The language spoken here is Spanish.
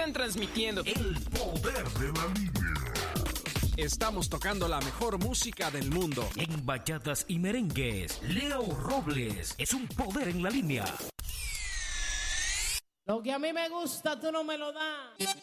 están transmitiendo el poder de la línea. Estamos tocando la mejor música del mundo. En bachatas y merengues, Leo Robles es un poder en la línea. Lo que a mí me gusta, tú no me lo das.